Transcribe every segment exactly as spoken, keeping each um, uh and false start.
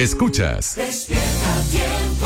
Escuchas Despierta Tiempo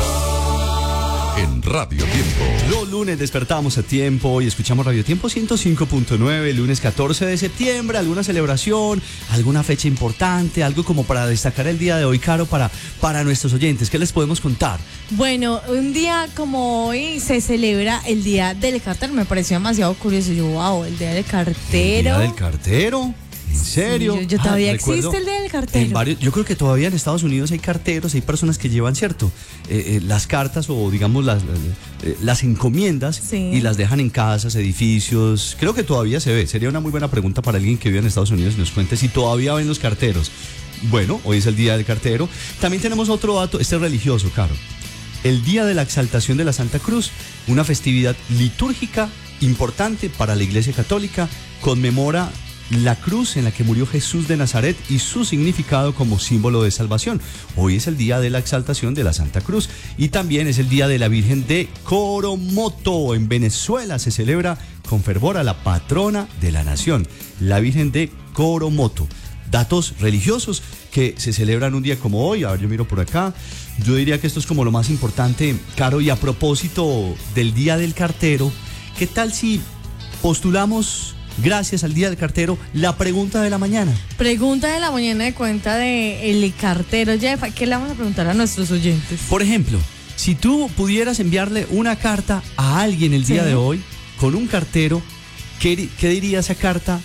en Radio Tiempo. Los lunes despertamos a tiempo y escuchamos Radio Tiempo ciento cinco punto nueve, lunes catorce de septiembre. ¿Alguna celebración, alguna fecha importante, algo como para destacar el día de hoy, Caro, para, para nuestros oyentes? ¿Qué les podemos contar? Bueno, un día como hoy se celebra el Día del Cartero. Me pareció demasiado curioso. Yo, wow, el Día del Cartero. ¿El Día del Cartero? ¿En serio? Sí, yo, yo todavía Ah, existe el Día del Cartero. En varios, yo creo que todavía en Estados Unidos hay carteros, hay personas que llevan, ¿cierto? Eh, eh, las cartas o digamos las, eh, las encomiendas Sí. y las dejan en casas, edificios. Creo que todavía se ve. Sería una muy buena pregunta para alguien que vive en Estados Unidos y nos cuente si todavía ven los carteros. Bueno, hoy es el Día del Cartero. También tenemos otro dato, este es religioso, Caro. El Día de la Exaltación de la Santa Cruz, una festividad litúrgica importante para la Iglesia Católica, conmemora la cruz en la que murió Jesús de Nazaret y su significado como símbolo de salvación. Hoy es el día de la exaltación de la Santa Cruz y también es el día de la Virgen de Coromoto. En Venezuela se celebra con fervor a la patrona de la nación, la Virgen de Coromoto. Datos religiosos que se celebran un día como hoy. A ver, yo miro por acá. Yo diría que esto es como lo más importante, Caro. Y a propósito del Día del Cartero, ¿qué tal si postulamos, gracias al Día del Cartero, la pregunta de la mañana? Pregunta de la mañana de cuenta de el cartero. Jeff, ¿qué le vamos a preguntar a nuestros oyentes? Por ejemplo, si tú pudieras enviarle una carta a alguien el día Sí. de hoy con un cartero, ¿qué, qué diría esa carta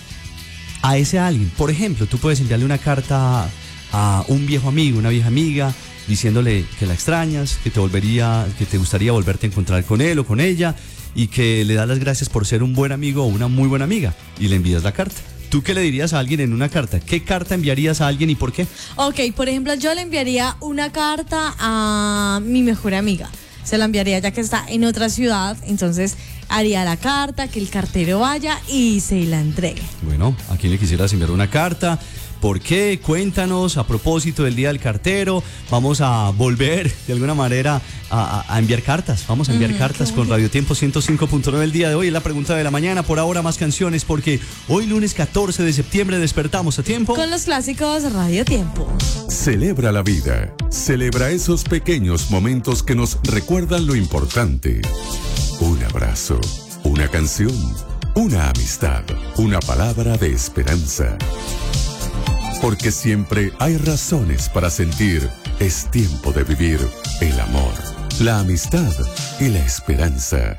a ese alguien? Por ejemplo, tú puedes enviarle una carta a un viejo amigo, una vieja amiga, diciéndole que la extrañas, que te volvería, que te gustaría volverte a encontrar con él o con ella, y que le das las gracias por ser un buen amigo o una muy buena amiga, y le envías la carta. ¿Tú qué le dirías a alguien en una carta? ¿Qué carta enviarías a alguien y por qué? Ok, por ejemplo, yo le enviaría una carta a mi mejor amiga. Se la enviaría ya que está en otra ciudad, entonces haría la carta, que el cartero vaya y se la entregue. Bueno, ¿a quién le quisieras enviar una carta? ¿Por qué? Cuéntanos. A propósito del Día del Cartero, vamos a volver de alguna manera a, a, a enviar cartas. Vamos a enviar Mm, cartas qué con bonito. Radio Tiempo ciento cinco punto nueve el día de hoy. Es la pregunta de la mañana. Por ahora más canciones porque hoy lunes catorce de septiembre despertamos a tiempo. Con los clásicos Radio Tiempo. Celebra la vida. Celebra esos pequeños momentos que nos recuerdan lo importante. Un abrazo, una canción, una amistad, una palabra de esperanza. Porque siempre hay razones para sentir. Es tiempo de vivir el amor, la amistad y la esperanza.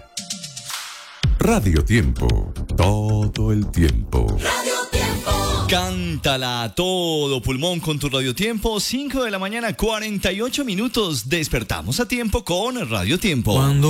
Radio Tiempo, todo el tiempo. Radio Tiempo. Cántala a todo pulmón con tu Radio Tiempo. cinco de la mañana, cuarenta y ocho minutos. Despertamos a tiempo con Radio Tiempo. Cuando